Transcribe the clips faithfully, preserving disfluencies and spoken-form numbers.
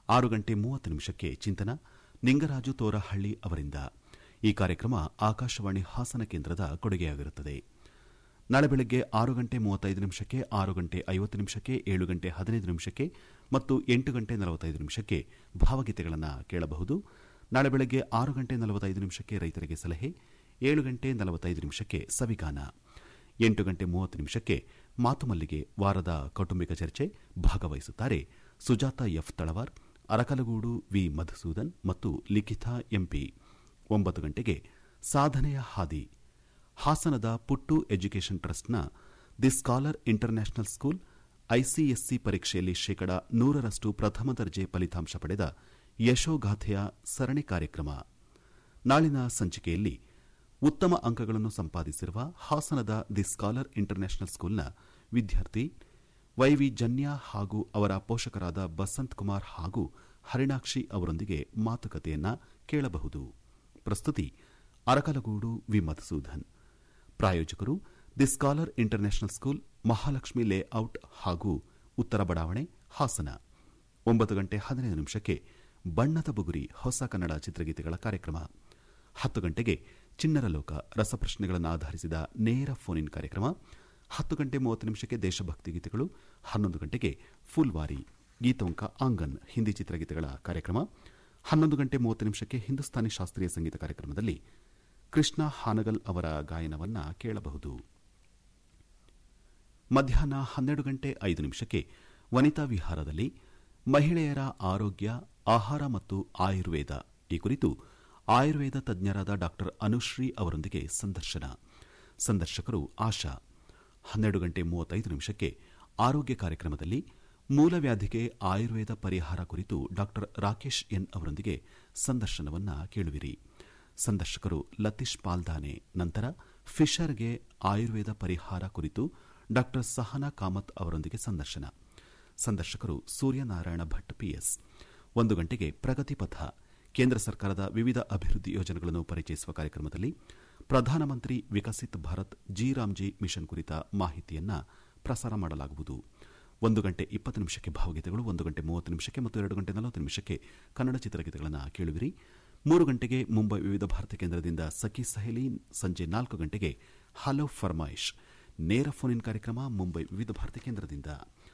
ಆರು ಗಂಟೆ ಮೂವತ್ತು ನಿಮಿಷಕ್ಕೆ ಚಿಂತನ ನಿಂಗರಾಜು ತೋರಹಳ್ಳಿ ಅವರಿಂದ. ಈ ಕಾರ್ಯಕ್ರಮ ಆಕಾಶವಾಣಿ ಹಾಸನ ಕೇಂದ್ರದ ಕೊಡುಗೆಯಾಗಿರುತ್ತದೆ. ನಾಳೆ ಬೆಳಗ್ಗೆ ಆರು ಗಂಟೆ ಮೂವತ್ತೈದು ನಿಮಿಷಕ್ಕೆ, ಆರು ಗಂಟೆ ಐವತ್ತು ನಿಮಿಷಕ್ಕೆ, ಏಳು ಗಂಟೆ ಹದಿನೈದು ನಿಮಿಷಕ್ಕೆ ಮತ್ತು ಎಂಟು ಗಂಟೆ ನಲವತ್ತೈದು ನಿಮಿಷಕ್ಕೆ ಭಾವಗೀತೆಗಳನ್ನು ಕೇಳಬಹುದು. ನಾಳೆ ಬೆಳಗ್ಗೆ ಆರು ಗಂಟೆ ನಲವತ್ತೈದು ನಿಮಿಷಕ್ಕೆ ರೈತರಿಗೆ ಸಲಹೆ, ಏಳು ಗಂಟೆ ನಲವತ್ತೈದು ನಿಮಿಷಕ್ಕೆ ಸವಿಗಾನ, ಎಂಟು ಗಂಟೆ ಮೂವತ್ತು ನಿಮಿಷಕ್ಕೆ ಮಾತುಮಲ್ಲಿಗೆ ವಾರದ ಕೌಟುಂಬಿಕ ಚರ್ಚೆ. ಭಾಗವಹಿಸುತ್ತಾರೆ ಸುಜಾತ ಎಫ್ ತಳವಾರ್, ಅರಕಲಗೂಡು ವಿ ಮಧುಸೂದನ್ ಮತ್ತು ಲಿಖಿತಾ ಎಂಪಿ. ಒಂಬತ್ತು ಗಂಟೆಗೆ ಸಾಧನೆಯ ಹಾದಿ, ಹಾಸನದ ಪುಟ್ಟು ಎಜುಕೇಷನ್ ಟ್ರಸ್ಟ್ನ the scholar international school ICSE ಪರೀಕ್ಷೆಯಲ್ಲಿ ಶೇಕಡಾ ನೂರರಷ್ಟು ಪ್ರಥಮ ದರ್ಜೆ ಫಲಿತಾಂಶ ಪಡೆದ ಯಶೋಗಾಥೆಯ ಸರಣಿ ಕಾರ್ಯಕ್ರಮ. ನಾಳಿನ ಸಂಚಿಕೆಯಲ್ಲಿ ಉತ್ತಮ ಅಂಕಗಳನ್ನು ಸಂಪಾದಿಸಿರುವ ಹಾಸನದ ದಿ ಸ್ಕಾಲರ್ ಇಂಟರ್ನ್ಯಾಷನಲ್ ಸ್ಕೂಲ್ನ ವಿದ್ಯಾರ್ಥಿ ವೈವಿ ಜನ್ಯಾ ಹಾಗೂ ಅವರ ಪೋಷಕರಾದ ಬಸಂತ್ ಕುಮಾರ್ ಹಾಗೂ ಹರಿಣಾಕ್ಷಿ ಅವರೊಂದಿಗೆ ಮಾತುಕತೆಯನ್ನ ಕೇಳಬಹುದು. ಪ್ರಸ್ತುತಿ ಅರಕಲಗೂಡು ವಿ ಮಧುಸೂದನ್. ಪ್ರಾಯೋಜಕರು the scholar international school, Mahalakshmi layout ಹಾಗೂ ಉತ್ತರ ಬಡಾವಣೆ, ಹಾಸನ. ಒಂಬತ್ತು ಗಂಟೆ ಹದಿನೈದು ನಿಮಿಷಕ್ಕೆ ಬಣ್ಣದ ಬುಗುರಿ ಹೊಸ ಕನ್ನಡ ಚಿತ್ರಗೀತೆಗಳ ಕಾರ್ಯಕ್ರಮ. ಹತ್ತು ಗಂಟೆಗೆ ಚಿಣ್ಣರ ಲೋಕ ರಸಪ್ರಶ್ನೆಗಳನ್ನು ಆಧರಿಸಿದ ನೇರ ಫೋನ್ ಇನ್ ಕಾರ್ಯಕ್ರಮ. ಹತ್ತು ಗಂಟೆ ಮೂವತ್ತು ನಿಮಿಷಕ್ಕೆ ದೇಶಭಕ್ತಿ ಗೀತೆಗಳು. ಹನ್ನೊಂದು ಗಂಟೆಗೆ ಫುಲ್ವಾರಿ ಗೀತವಂಕ ಆಂಗನ್ ಹಿಂದಿ ಚಿತ್ರಗೀತೆಗಳ ಕಾರ್ಯಕ್ರಮ. ಹನ್ನೊಂದು ಗಂಟೆ ಮೂವತ್ತು ನಿಮಿಷಕ್ಕೆ ಹಿಂದೂಸ್ತಾನಿ ಶಾಸ್ತ್ರೀಯ ಸಂಗೀತ ಕಾರ್ಯಕ್ರಮದಲ್ಲಿ ಕೃಷ್ಣ ಹಾನಗಲ್ ಅವರ ಗಾಯನವನ್ನು ಕೇಳಬಹುದು. ಮಧ್ಯಾಹ್ನ ಹನ್ನೆರಡು ಗಂಟೆ ಐದು ನಿಮಿಷಕ್ಕೆ ವನಿತಾ ವಿಹಾರದಲ್ಲಿ ಮಹಿಳೆಯರ ಆರೋಗ್ಯ, ಆಹಾರ ಮತ್ತು ಆಯುರ್ವೇದ ಈ ಕುರಿತು ಆಯುರ್ವೇದ ತಜ್ಞರಾದ ಡಾ ಅನುಶ್ರೀ ಅವರೊಂದಿಗೆ ಸಂದರ್ಶನ. ಸಂದರ್ಶಕರು ಆಶಾ. ಹನ್ನೆರಡು ಗಂಟೆ ಮೂವತ್ತೈದು ನಿಮಿಷಕ್ಕೆ ಆರೋಗ್ಯ ಕಾರ್ಯಕ್ರಮದಲ್ಲಿ ಮೂಲವ್ಯಾಧಿಗೆ ಆಯುರ್ವೇದ ಪರಿಹಾರ ಕುರಿತು ಡಾ ರಾಕೇಶ್ ಎನ್ ಅವರೊಂದಿಗೆ ಸಂದರ್ಶನವನ್ನು ಕೇಳುವಿರಿ. ಸಂದರ್ಶಕರು ಲತೀಶ್ ಪಾಲ್ದಾನೆ. ನಂತರ ಫಿಶರ್ಗೆ ಆಯುರ್ವೇದ ಪರಿಹಾರ ಕುರಿತು ಡಾ ಸಹನಾ ಕಾಮತ್ ಅವರೊಂದಿಗೆ ಸಂದರ್ಶನ. ಸಂದರ್ಶಕರು ಸೂರ್ಯನಾರಾಯಣ ಭಟ್ ಪಿಎಸ್. ಒಂದು ಗಂಟೆಗೆ ಪ್ರಗತಿ ಪಥ, ಕೇಂದ್ರ ಸರ್ಕಾರದ ವಿವಿಧ ಅಭಿವೃದ್ಧಿ ಯೋಜನೆಗಳನ್ನು ಪರಿಚಯಿಸುವ ಕಾರ್ಯಕ್ರಮದಲ್ಲಿ ಪ್ರಧಾನಮಂತ್ರಿ ವಿಕಸಿತ್ ಭಾರತ್ ಜಿ ರಾಮ್ಜಿ ಮಿಷನ್ ಕುರಿತ ಮಾಹಿತಿಯನ್ನು ಪ್ರಸಾರ ಮಾಡಲಾಗುವುದು. ಒಂದು ಗಂಟೆ ಇಪ್ಪತ್ತು ನಿಮಿಷಕ್ಕೆ ಭಾವಗೀತೆಗಳು, ಒಂದು ಗಂಟೆ ಮೂವತ್ತು ನಿಮಿಷಕ್ಕೆ ಮತ್ತು ಎರಡು ಗಂಟೆ ನಲವತ್ತು ನಿಮಿಷಕ್ಕೆ ಕನ್ನಡ ಚಿತ್ರಗೀತೆಗಳನ್ನು ಕೇಳುವಿರಿ. ಮೂರು ಗಂಟೆಗೆ ಮುಂಬೈ ವಿವಿಧ ಭಾರತ ಕೇಂದ್ರದಿಂದ ಸಖಿ ಸಹೇಲಿ. ಸಂಜೆ ನಾಲ್ಕು ಗಂಟೆಗೆ ಹಲೋ ಫರ್ಮಾಯಿಶ್ ನೇರ ಫೋನ್ ಇನ್ ಕಾರ್ಯಕ್ರಮ ಮುಂಬೈ ವಿವಿಧ ಭಾರತ ಕೇಂದ್ರದಿಂದ.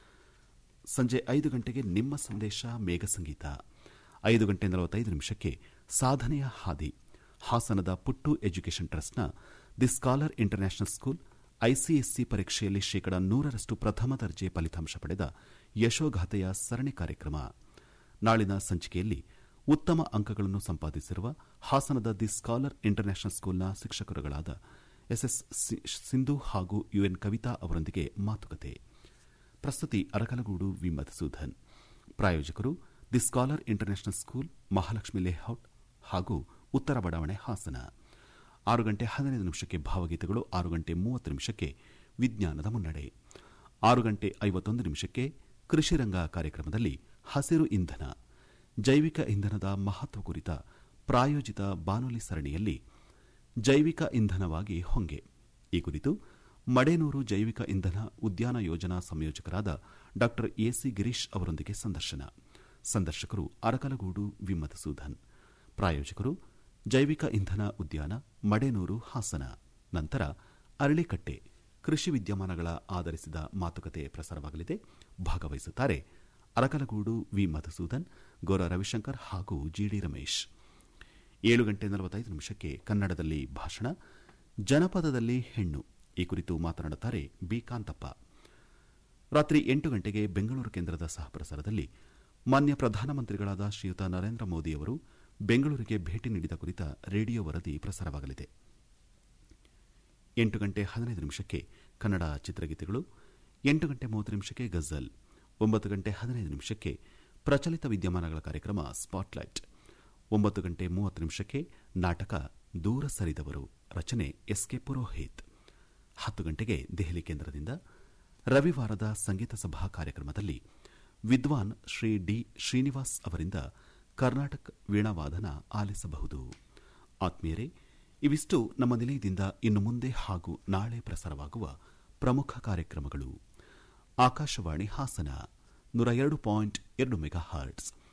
ಸಂಜೆ ಐದು ಗಂಟೆಗೆ ನಿಮ್ಮ ಸಂದೇಶ ಮೇಘ ಸಂಗೀತ. ಐದು ಗಂಟೆ ನಲವತ್ತೈದು ನಿಮಿಷಕ್ಕೆ ಸಾಧನೆಯ ಹಾದಿ, ಹಾಸನದ ಪುಟ್ಟು ಎಜುಕೇಷನ್ ಟ್ರಸ್ಟ್ನ the scholar international school ICSE ಪರೀಕ್ಷೆಯಲ್ಲಿ ಶೇಕಡಾ ನೂರರಷ್ಟು ಪ್ರಥಮ ದರ್ಜೆ ಫಲಿತಾಂಶ ಪಡೆದ ಯಶೋಗಾಥೆಯ ಸರಣಿ ಕಾರ್ಯಕ್ರಮ. ನಾಳಿನ ಸಂಚಿಕೆಯಲ್ಲಿ ಉತ್ತಮ ಅಂಕಗಳನ್ನು ಸಂಪಾದಿಸಿರುವ ಹಾಸನದ ದಿ ಸ್ಕಾಲರ್ ಇಂಟರ್ನ್ಯಾಷನಲ್ ಸ್ಕೂಲ್ನ ಶಿಕ್ಷಕರುಗಳಾದ ಎಸ್ಎಸ್ ಸಿಂಧು ಹಾಗೂ ಯುಎನ್ ಕವಿತಾ ಅವರೊಂದಿಗೆ ಮಾತುಕತೆ. ಪ್ರಸ್ತುತಿ ಅರಕಲಗೂಡು ವಿ ಮಧುಸೂದನ್. ಪ್ರಾಯೋಜಕರು the scholar international school, Mahalakshmi layout ಹಾಗೂ ಉತ್ತರ ಬಡಾವಣೆ, ಹಾಸನ. ಆರು ಗಂಟೆ ಹದಿನೈದು ನಿಮಿಷಕ್ಕೆ ಭಾವಗೀತೆಗಳು. ಆರು ಗಂಟೆ ಮೂವತ್ತು ನಿಮಿಷಕ್ಕೆ ವಿಜ್ಞಾನದ ಮುನ್ನಡೆ. ಆರು ಗಂಟೆ ಐವತ್ತೊಂದು ನಿಮಿಷಕ್ಕೆ ಕೃಷಿರಂಗ ಕಾರ್ಯಕ್ರಮದಲ್ಲಿ ಹಸಿರು ಇಂಧನ, ಜೈವಿಕ ಇಂಧನದ ಮಹತ್ವ ಕುರಿತ ಪ್ರಾಯೋಜಿತ ಬಾನುಲಿ ಸರಣಿಯಲ್ಲಿ ಜೈವಿಕ ಇಂಧನವಾಗಿ ಹೊಂಗೆ ಈ ಕುರಿತು ಮಡೇನೂರು ಜೈವಿಕ ಇಂಧನ ಉದ್ಯಾನ ಯೋಜನಾ ಸಂಯೋಜಕರಾದ ಡಾ ಎಸಿ ಗಿರೀಶ್ ಅವರೊಂದಿಗೆ ಸಂದರ್ಶನ. ಸಂದರ್ಶಕರು ಅರಕಲಗೂಡು ವಿ ಮಧುಸೂದನ್. ಪ್ರಾಯೋಜಕರು ಜೈವಿಕ ಇಂಧನ ಉದ್ಯಾನ, ಮಡೇನೂರು, ಹಾಸನ. ನಂತರ ಅರಳಿಕಟ್ಟೆ ಕೃಷಿ ವಿದ್ಯಮಾನಗಳ ಆಧರಿಸಿದ ಮಾತುಕತೆ ಪ್ರಸಾರವಾಗಲಿದೆ. ಭಾಗವಹಿಸುತ್ತಾರೆ ಅರಕಲಗೂಡು ವಿ ಮಧುಸೂದನ್, ಗೋರ ರವಿಶಂಕರ್ ಹಾಗೂ ಜಿಡಿ ರಮೇಶ್. ಏಳು ಗಂಟೆ ನಲವತ್ತೈದು ನಿಮಿಷಕ್ಕೆ ಕನ್ನಡದಲ್ಲಿ ಭಾಷಣ, ಜನಪದದಲ್ಲಿ ಹೆಣ್ಣು ಈ ಕುರಿತು ಮಾತನಾಡುತ್ತಾರೆ ಬಿ ಕಾಂತಪ್ಪ. ರಾತ್ರಿ ಎಂಟು ಗಂಟೆಗೆ ಬೆಂಗಳೂರು ಕೇಂದ್ರದ ಸಹಪ್ರಸಾರದಲ್ಲಿ ಮಾನ್ಯ ಪ್ರಧಾನಮಂತ್ರಿಗಳಾದ ಶ್ರೀಯುತ ನರೇಂದ್ರ ಮೋದಿಯವರು ಬೆಂಗಳೂರಿಗೆ ಭೇಟಿ ನೀಡಿದ ಕುರಿತ ರೇಡಿಯೋ ವರದಿ ಪ್ರಸಾರವಾಗಲಿದೆ. ಎಂಟು ಗಂಟೆ ಹದಿನೈದು ನಿಮಿಷಕ್ಕೆ ಕನ್ನಡ ಚಿತ್ರಗೀತೆಗಳು. ಎಂಟು ಗಂಟೆ ಮೂವತ್ತು ನಿಮಿಷಕ್ಕೆ ಗಜಲ್. ಒಂಬತ್ತು ಗಂಟೆ ಹದಿನೈದು ನಿಮಿಷಕ್ಕೆ ಪ್ರಚಲಿತ ವಿದ್ಯಮಾನಗಳ ಕಾರ್ಯಕ್ರಮ ಸ್ಪಾಟ್ಲೈಟ್. ಒಂಬತ್ತು ಗಂಟೆ ಮೂವತ್ತು ನಿಮಿಷಕ್ಕೆ ನಾಟಕ ದೂರ ಸರಿದವರು, ರಚನೆ ಎಸ್ಕೆ ಪುರೋಹಿತ್. ಹತ್ತು ಗಂಟೆಗೆ ದೆಹಲಿ ಕೇಂದ್ರದಿಂದ ರವಿವಾರದ ಸಂಗೀತ ಸಭಾ ಕಾರ್ಯಕ್ರಮದಲ್ಲಿ ವಿದ್ವಾನ್ ಶ್ರೀ ಡಿ ಶ್ರೀನಿವಾಸ್ ಅವರಿಂದ ಕರ್ನಾಟಕ ವೀಣಾವಾದನ ಆಲಿಸಬಹುದು. ಆತ್ಮೀಯರೇ, ಇವಿಷ್ಟು ನಮ್ಮ ನಿಲಯದಿಂದ ಇನ್ನು ಮುಂದೆ ಹಾಗೂ ನಾಳೆ ಪ್ರಸಾರವಾಗುವ ಪ್ರಮುಖ ಕಾರ್ಯಕ್ರಮಗಳು. ಆಕಾಶವಾಣಿ ಹಾಸನ ನೂರ ಎರಡು ಪಾಯಿಂಟ್ ಎರಡು ಮೆಗಾ ಹರ್ಟ್ಸ್.